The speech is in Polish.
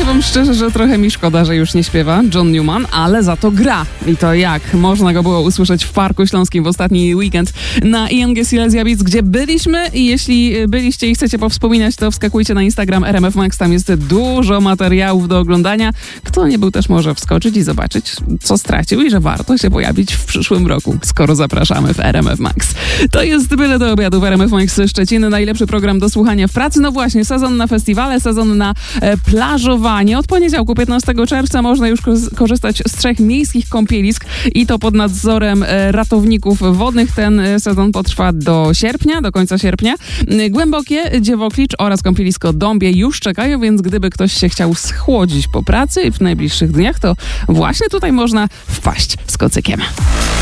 wam szczerze, że trochę mi szkoda, że już nie śpiewa John Newman, ale za to gra. I to jak? Można go było usłyszeć w Parku Śląskim w ostatni weekend na IMG Silesia Beats, gdzie byliśmy i jeśli byliście i chcecie powspominać, to wskakujcie na Instagram RMF Max, tam jest dużo materiałów do oglądania. Kto nie był, też może wskoczyć i zobaczyć, co stracił i że warto się pojawić w przyszłym roku, skoro zapraszamy w RMF Max. To jest Byle do obiadu w RMF Max Szczecin, najlepszy program do słuchania w pracy. No właśnie, sezon na festiwale, sezon na plażowanie. Od poniedziałku 15 czerwca można już korzystać z 3 miejskich kąpielisk i to pod nadzorem ratowników wodnych. Ten sezon potrwa do sierpnia, do końca sierpnia. Głębokie, Dziewoklicz oraz kąpielisko Dąbie już czekają, więc gdyby ktoś się chciał schłodzić po pracy w najbliższych dniach, to właśnie tutaj można wpaść z kocykiem.